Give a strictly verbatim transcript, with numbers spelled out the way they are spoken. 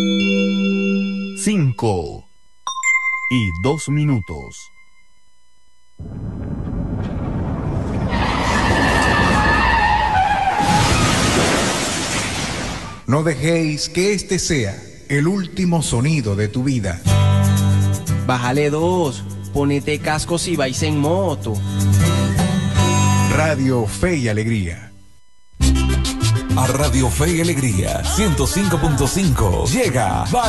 Cinco y dos minutos. No dejéis que este sea el último sonido de tu vida. Bájale dos, ponete casco si vais en moto. Radio Fe y Alegría. A Radio Fe y Alegría ciento cinco punto cinco llega